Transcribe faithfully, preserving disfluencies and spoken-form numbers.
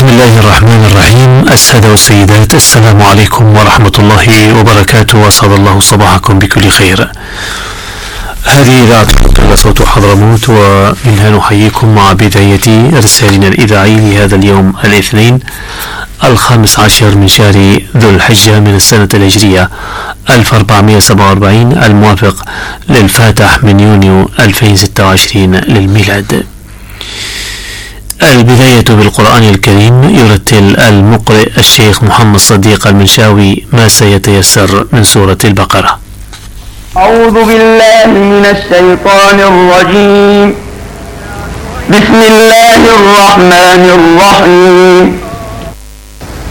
بسم الله الرحمن الرحيم. السادة والسيدات، السلام عليكم ورحمة الله وبركاته، وأسعد الله صباحكم بكل خير. هذه إذاعة صوت حضرموت، ومنها نحييكم مع بداية إرسالنا الإذاعي لهذا اليوم الاثنين الخامس عشر من شهر ذو الحجة من السنة الهجرية ألف وأربعمائة وسبعة وأربعين، الموافق للفاتح من يونيو ألفين وستة وعشرين للميلاد. البداية بالقرآن الكريم. يرتل المقرئ الشيخ محمد صديق المنشاوي ما سيتيسر من سورة البقرة. أعوذ بالله من الشيطان الرجيم. بسم الله الرحمن الرحيم.